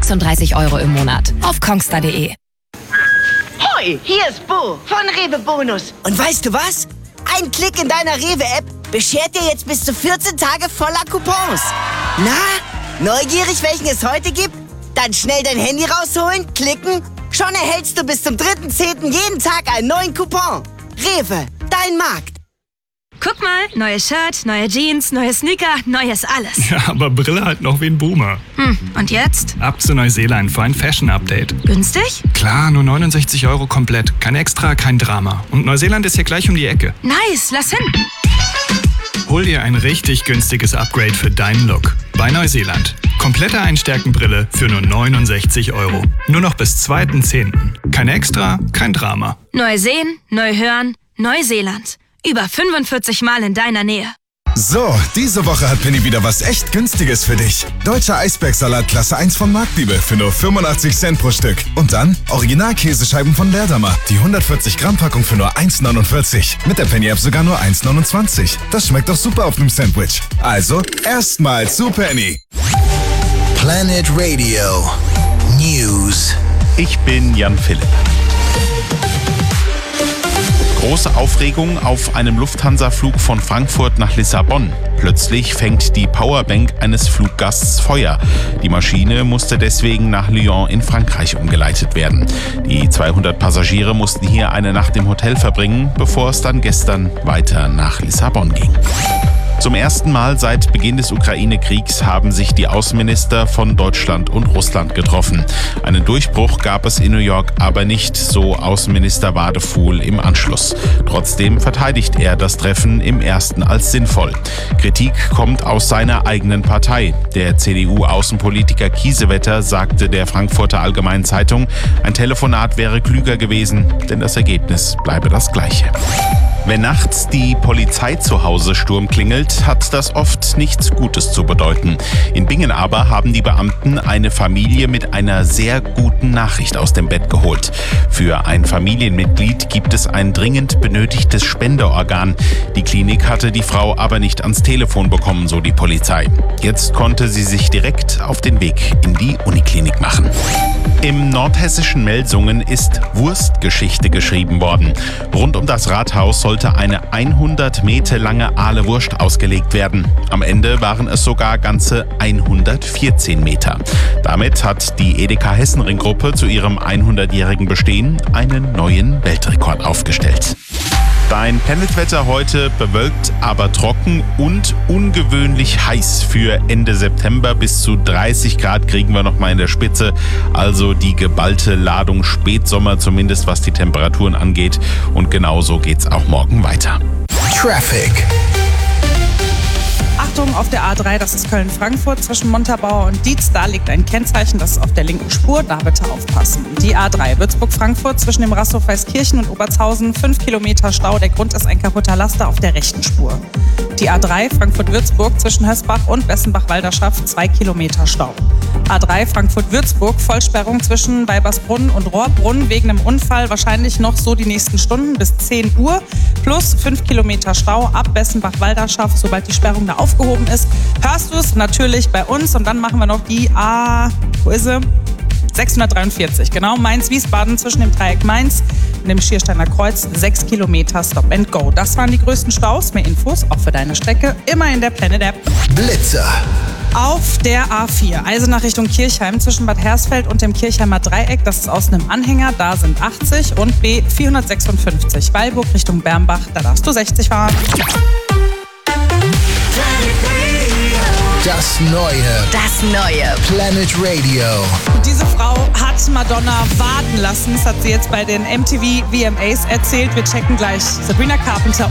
36 € im Monat. Auf kongstar.de. Hoi, hier ist Bo von Rewe Bonus. Und weißt du was? Ein Klick in deiner Rewe-App beschert dir jetzt bis zu 14 Tage voller Coupons. Na, neugierig, welchen es heute gibt? Dann schnell dein Handy rausholen, klicken. Schon erhältst du bis zum 3.10. jeden Tag einen neuen Coupon. Rewe, dein Markt. Guck mal, neues Shirt, neue Jeans, neue Sneaker, neues alles. Ja, aber Brille halt noch wie ein Boomer. Und jetzt? Ab zu Neuseeland für ein Fashion-Update. Günstig? Klar, nur 69 € komplett. Kein Extra, kein Drama. Und Neuseeland ist hier gleich um die Ecke. Nice, lass hin. Hol dir ein richtig günstiges Upgrade für deinen Look. Bei Neuseeland. Komplette Einstärkenbrille für nur 69 €. Nur noch bis 2.10. Kein Extra, kein Drama. Neu sehen, neu hören, Neuseeland. Über 45 Mal in deiner Nähe. So, diese Woche hat Penny wieder was echt Günstiges für dich. Deutscher Eisbergsalat Klasse 1 von Marktliebe für nur 85 Cent pro Stück. Und dann Original-Käsescheiben von Leerdammer. Die 140 Gramm Packung für nur 1,49. Mit der Penny-App sogar nur 1,29. Das schmeckt doch super auf einem Sandwich. Also, erstmal zu Penny. Planet Radio News. Ich bin Jan Philipp. Große Aufregung auf einem Lufthansa-Flug von Frankfurt nach Lissabon. Plötzlich fängt die Powerbank eines Fluggasts Feuer. Die Maschine musste deswegen nach Lyon in Frankreich umgeleitet werden. Die 200 Passagiere mussten hier eine Nacht im Hotel verbringen, bevor es dann gestern weiter nach Lissabon ging. Zum ersten Mal seit Beginn des Ukraine-Kriegs haben sich die Außenminister von Deutschland und Russland getroffen. Einen Durchbruch gab es in New York aber nicht, so Außenminister Wadefuhl im Anschluss. Trotzdem verteidigt er das Treffen im ersten als sinnvoll. Kritik kommt aus seiner eigenen Partei. Der CDU-Außenpolitiker Kiesewetter sagte der Frankfurter Allgemeinen Zeitung, ein Telefonat wäre klüger gewesen, denn das Ergebnis bleibe das gleiche. Wenn nachts die Polizei zu Hause Sturm klingelt, hat das oft nichts Gutes zu bedeuten. In Bingen aber haben die Beamten eine Familie mit einer sehr guten Nachricht aus dem Bett geholt. Für ein Familienmitglied gibt es ein dringend benötigtes Spendeorgan. Die Klinik hatte die Frau aber nicht ans Telefon bekommen, so die Polizei. Jetzt konnte sie sich direkt auf den Weg in die Uniklinik machen. Im nordhessischen Melsungen ist Wurstgeschichte geschrieben worden. Rund um das Rathaus sollte eine 100 Meter lange Ahle Wurst ausgelegt werden. Am Ende waren es sogar ganze 114 Meter. Damit hat die Edeka Hessenring-Gruppe zu ihrem 100-jährigen Bestehen einen neuen Weltrekord aufgestellt. Dein Planetwetter heute bewölkt, aber trocken und ungewöhnlich heiß für Ende September. Bis zu 30 Grad kriegen wir noch mal in der Spitze. Also die geballte Ladung Spätsommer, zumindest was die Temperaturen angeht. Und genauso geht's auch morgen weiter. Traffic. Achtung auf der A3, das ist Köln-Frankfurt zwischen Montabaur und Dietz. Da liegt ein Kennzeichen, das ist auf der linken Spur, da bitte aufpassen. Die A3 Würzburg-Frankfurt zwischen dem Rasthof Weißkirchen und Obertshausen, 5 Kilometer Stau. Der Grund ist ein kaputter Laster auf der rechten Spur. Die A3 Frankfurt-Würzburg zwischen Hösbach und Wessenbach-Walderschaft, 2 Kilometer Stau. A3 Frankfurt-Würzburg, Vollsperrung zwischen Weibersbrunn und Rohrbrunn wegen einem Unfall, wahrscheinlich noch so die nächsten Stunden bis 10 Uhr. Plus 5 Kilometer Stau ab Wessenbach-Walderschaft, sobald die Sperrung da aufgehoben ist. Hörst du es natürlich bei uns und dann machen wir noch die wo ist sie? 643, genau, Mainz-Wiesbaden zwischen dem Dreieck Mainz und dem Schiersteiner Kreuz, 6 Kilometer Stop and Go. Das waren die größten Staus. Mehr Infos auch für deine Strecke immer in der Planet App. Blitzer. Auf der A4, Eisenach Richtung Kirchheim zwischen Bad Hersfeld und dem Kirchheimer Dreieck, das ist aus einem Anhänger, da sind 80 und B 456. Weilburg Richtung Bernbach, da darfst du 60 fahren. Das neue Planet Radio. Diese Frau hat Madonna warten lassen. Das hat sie jetzt bei den MTV VMAs erzählt. Wir checken gleich Sabrina Carpenter